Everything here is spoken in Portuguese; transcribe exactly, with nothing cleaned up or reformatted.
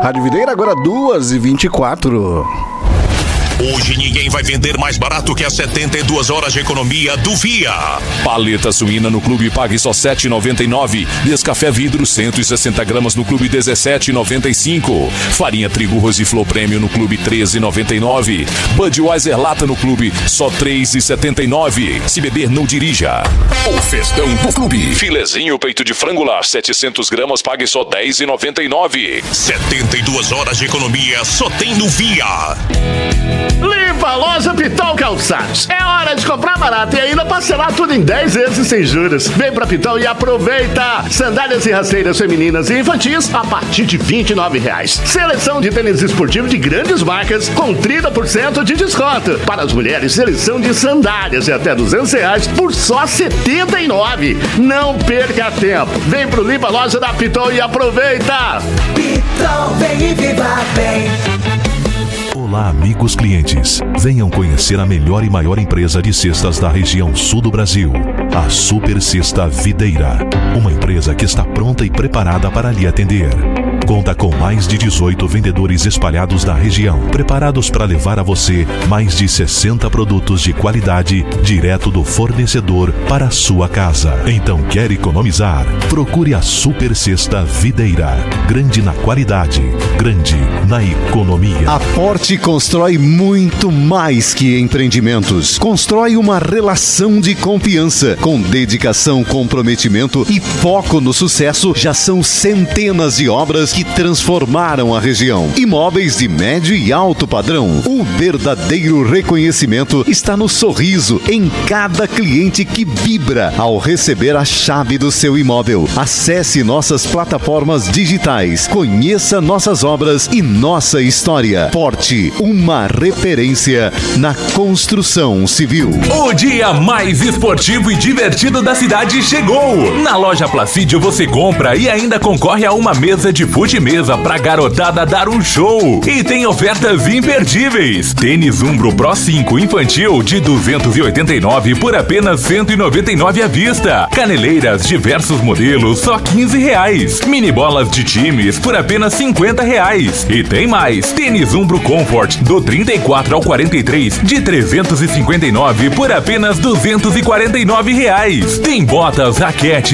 Rádio Videira, agora duas e vinte e quatro. Hoje ninguém vai vender mais barato que as setenta e duas horas de economia do Via. Paleta suína no clube pague só sete reais e noventa e nove centavos. Nescafé vidro cento e sessenta gramas no clube dezessete reais e noventa e cinco centavos. Farinha trigo Rosiflor Prêmio no clube treze reais e noventa e nove centavos. Budweiser lata no clube só três reais e setenta e nove centavos. Se beber, não dirija. O festão do clube. Filezinho peito de frango lá, setecentas gramas, pague só dez reais e noventa e nove centavos. setenta e duas horas de economia só tem no Via. Limpa Loja Pitol Calçados. É hora de comprar barato e ainda parcelar tudo em dez vezes sem juros. Vem pra Pitol e aproveita. Sandálias e rasteiras femininas e infantis a partir de vinte e nove reais. Seleção de tênis esportivo de grandes marcas com trinta por cento de desconto. Para as mulheres, seleção de sandálias de até duzentos reais por só setenta e nove reais. Não perca tempo. Vem pro Limpa Loja da Pitol e aproveita. Pitol, vem e viva bem. Olá, amigos clientes. Venham conhecer a melhor e maior empresa de cestas da região sul do Brasil, a Super Cesta Videira. Uma empresa que está pronta e preparada para lhe atender. Conta com mais de dezoito vendedores espalhados na região, preparados para levar a você mais de sessenta produtos de qualidade direto do fornecedor para a sua casa. Então, quer economizar? Procure a Super Cesta Videira. Grande na qualidade, grande na economia. A Forte constrói muito mais que empreendimentos. Constrói uma relação de confiança. Com dedicação, comprometimento e foco no sucesso, já são centenas de obras que transformaram a região. Imóveis de médio e alto padrão. O verdadeiro reconhecimento está no sorriso em cada cliente que vibra ao receber a chave do seu imóvel. Acesse nossas plataformas digitais, conheça nossas obras e nossa história. Forte, uma referência na construção civil. O dia mais esportivo e divertido da cidade chegou! Na loja Placídio você compra e ainda concorre a uma mesa de fute-mesa pra garotada dar um show. E tem ofertas imperdíveis. Tênis Umbro Pro cinco infantil de duzentos e oitenta e nove reais por apenas cento e noventa e nove reais à vista. Caneleiras diversos modelos só quinze reais. Mini bolas de times por apenas cinquenta reais. E tem mais. Tênis Umbro Comfort do trinta e quatro ao quarenta e três de trezentos e cinquenta e nove reais por apenas duzentos e quarenta e nove reais. Tem botas, raquete